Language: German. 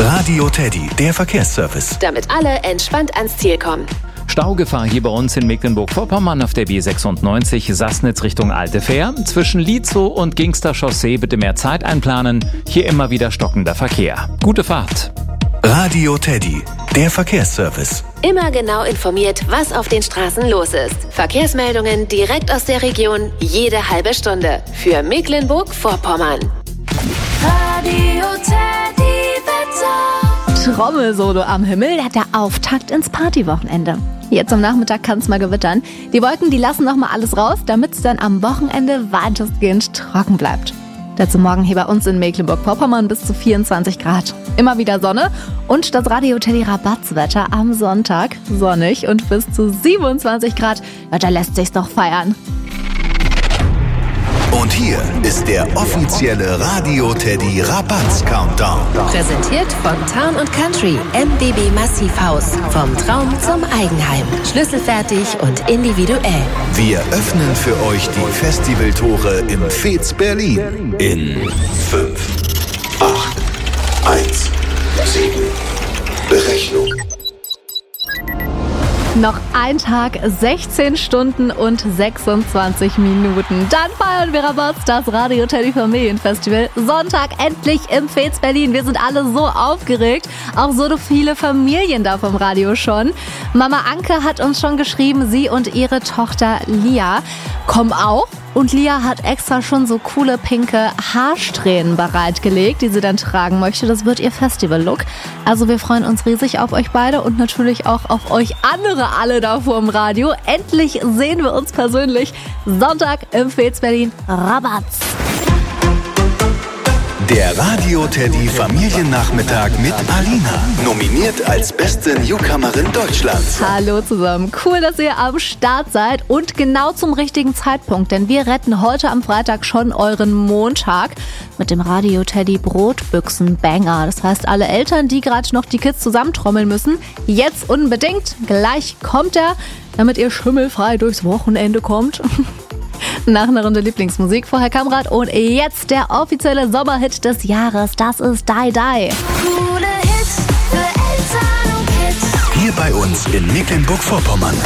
Radio Teddy, der Verkehrsservice. Damit alle entspannt ans Ziel kommen. Staugefahr hier bei uns in Mecklenburg-Vorpommern auf der B96 Sassnitz Richtung Alte Fähr. Zwischen Lietzow und Gingster Chaussee bitte mehr Zeit einplanen. Hier immer wieder stockender Verkehr. Gute Fahrt. Radio Teddy, der Verkehrsservice. Immer genau informiert, was auf den Straßen los ist. Verkehrsmeldungen direkt aus der Region, jede halbe Stunde. Für Mecklenburg-Vorpommern. Radio Teddy Wetter. Trommelsolo am Himmel, der Auftakt ins Partywochenende. Jetzt am Nachmittag kann es mal gewittern. Die Wolken, die lassen nochmal alles raus, damit es dann am Wochenende weitestgehend trocken bleibt. Dazu morgen hier bei uns in Mecklenburg-Vorpommern bis zu 24 Grad. Immer wieder Sonne und das Radio Teddy Rabattswetter am Sonntag. Sonnig und bis zu 27 Grad. Ja, da lässt sich's doch feiern. Und hier ist der offizielle Radio Teddy Rabatts-Countdown. Präsentiert von Town & Country, MBB Massivhaus. Vom Traum zum Eigenheim. Schlüsselfertig und individuell. Wir öffnen für euch die Festivaltore im Fez Berlin. In 5, 8, 1, 7. Berechnung. Noch ein Tag, 16 Stunden und 26 Minuten. Dann feiern wir Rabatts, das Radio Teddy Familienfestival. Sonntag endlich im Fez Berlin. Wir sind alle so aufgeregt. Auch so viele Familien da vom Radio schon. Mama Anke hat uns schon geschrieben, sie und ihre Tochter Lia kommen auch. Und Lia hat extra schon so coole pinke Haarsträhnen bereitgelegt, die sie dann tragen möchte. Das wird ihr Festival-Look. Also wir freuen uns riesig auf euch beide und natürlich auch auf euch andere alle da vorm Radio. Endlich sehen wir uns persönlich. Sonntag im Fez Berlin. Rabatts. Der Radio Teddy Familiennachmittag mit Alina. Nominiert als beste Newcomerin Deutschlands. Hallo zusammen. Cool, dass ihr am Start seid und genau zum richtigen Zeitpunkt. Denn wir retten heute am Freitag schon euren Montag mit dem Radio Teddy Brotbüchsen-Banger. Das heißt, alle Eltern, die gerade noch die Kids zusammentrommeln müssen, jetzt unbedingt. Gleich kommt er, damit ihr schimmelfrei durchs Wochenende kommt. Nach einer Runde Lieblingsmusik, vorher Kamrat und jetzt der offizielle Sommerhit des Jahres. Das ist Die Die. Coole Hits für Eltern und Kids. Hier bei uns in Mecklenburg-Vorpommern.